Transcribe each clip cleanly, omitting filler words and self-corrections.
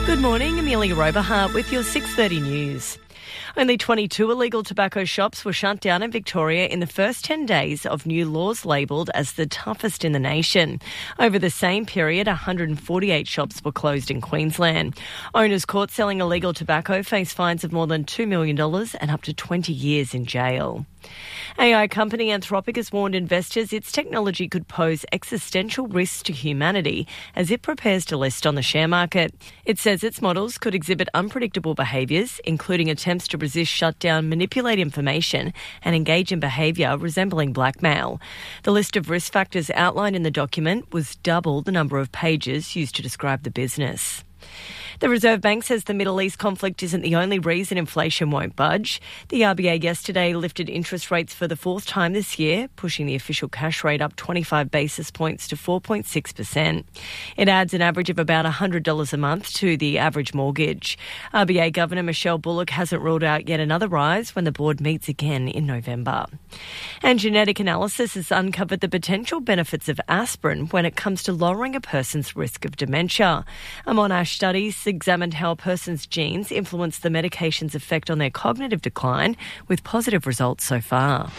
Good morning, Amelia Roberhart with your 6:30 news. Only 22 illegal tobacco shops were shut down in Victoria in the first 10 days of new laws labelled as the toughest in the nation. Over the same period, 148 shops were closed in Queensland. Owners caught selling illegal tobacco face fines of more than $2 million and up to 20 years in jail. AI company Anthropic has warned investors its technology could pose existential risks to humanity as it prepares to list on the share market. It says its models could exhibit unpredictable behaviours, including attempts to resist shutdown, manipulate information and engage in behaviour resembling blackmail. The list of risk factors outlined in the document was double the number of pages used to describe the business. The Reserve Bank says the Middle East conflict isn't the only reason inflation won't budge. The RBA yesterday lifted interest rates for the fourth time this year, pushing the official cash rate up 25 basis points to 4.6%. It adds an average of about $100 a month to the average mortgage. RBA Governor Michelle Bullock hasn't ruled out yet another rise when the board meets again in November. And genetic analysis has uncovered the potential benefits of aspirin when it comes to lowering a person's risk of dementia. A Monash study examined how a person's genes influence the medication's effect on their cognitive decline, with positive results so far.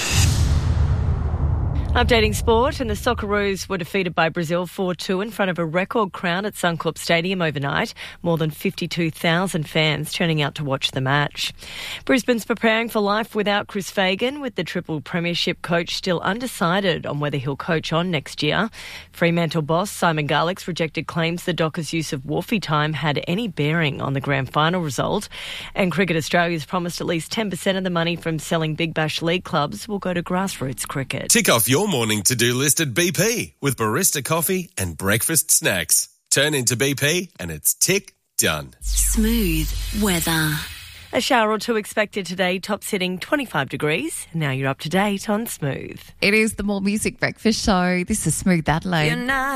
Updating sport, and the Socceroos were defeated by Brazil 4-2 in front of a record crowd at Suncorp Stadium overnight. More than 52,000 fans turning out to watch the match. Brisbane's preparing for life without Chris Fagan, with the triple premiership coach still undecided on whether he'll coach on next year. Fremantle boss Simon Garlick's rejected claims the Dockers' use of Wharfie time had any bearing on the grand final result. And Cricket Australia's promised at least 10% of the money from selling Big Bash League clubs will go to grassroots cricket. Tick off your morning to-do list at BP with barista coffee and breakfast snacks. Turn into BP and it's tick done. Smooth weather. A shower or two expected today, tops hitting 25 degrees. Now you're up to date on Smooth. It is the More Music Breakfast Show. This is Smooth Adelaide.